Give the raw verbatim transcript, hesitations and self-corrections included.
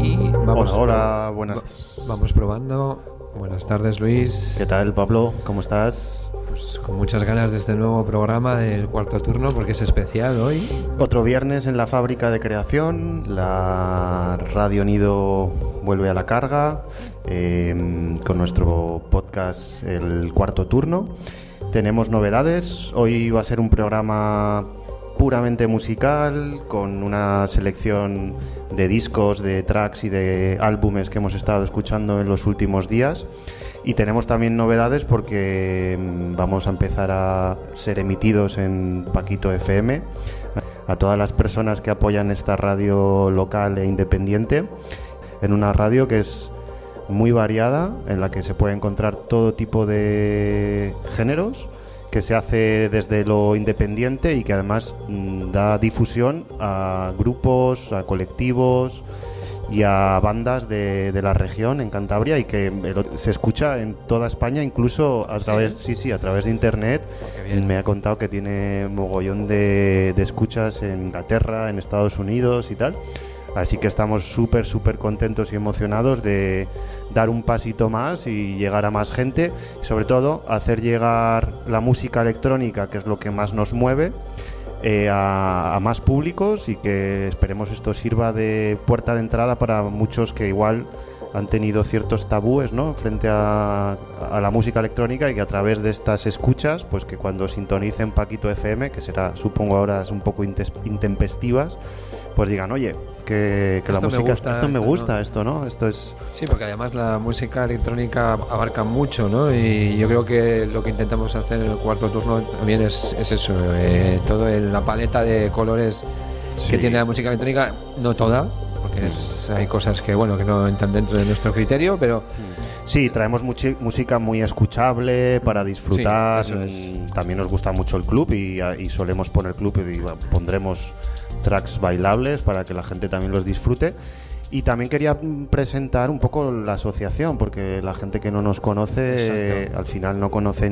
y vamos. Hola, hola, buenas. Va, vamos probando. Buenas tardes, Luis. ¿Qué tal, Pablo? ¿Cómo estás? Pues con muchas ganas de este nuevo programa del Cuarto Turno, porque es especial hoy. Otro viernes en la fábrica de creación. La Radio Nido vuelve a la carga eh, con nuestro podcast El Cuarto Turno. Tenemos novedades. Hoy va a ser un programa puramente musical, con una selección de discos, de tracks y de álbumes que hemos estado escuchando en los últimos días. Y tenemos también novedades porque vamos a empezar a ser emitidos en Paquito F M. A todas las personas que apoyan esta radio local e independiente, en una radio que es muy variada, en la que se puede encontrar todo tipo de géneros, que se hace desde lo independiente y que además mmm, da difusión a grupos, a colectivos y a bandas de, de la región en Cantabria, y que se escucha en toda España, incluso a través, sí, sí, sí a través de internet. Me ha contado que tiene mogollón de, de escuchas en Inglaterra, en Estados Unidos y tal. Así que estamos súper, súper contentos y emocionados de dar un pasito más y llegar a más gente. Sobre todo, hacer llegar la música electrónica, que es lo que más nos mueve, eh, a, a más públicos, y que esperemos esto sirva de puerta de entrada para muchos que igual han tenido ciertos tabúes, ¿no?, frente a, a la música electrónica, y que a través de estas escuchas, pues que cuando sintonicen Paquito F M, que será, supongo, horas un poco intempestivas, pues digan, oye, que, que la música, me gusta, esto me esto, gusta, ¿no? esto, ¿no? Esto es... Sí, porque además la música electrónica abarca mucho, ¿no? Y yo creo que lo que intentamos hacer en el Cuarto Turno también es, es eso, eh, todo en la paleta de colores sí. que tiene la música electrónica, no toda, porque es, hay cosas que, bueno, que no entran dentro de nuestro criterio, pero... Sí, traemos muchi- música muy escuchable para disfrutar. Sí, es. También nos gusta mucho el club y, y solemos poner club y bueno, pondremos tracks bailables para que la gente también los disfrute. Y también quería presentar un poco la asociación, porque la gente que no nos conoce, eh, al final no conoce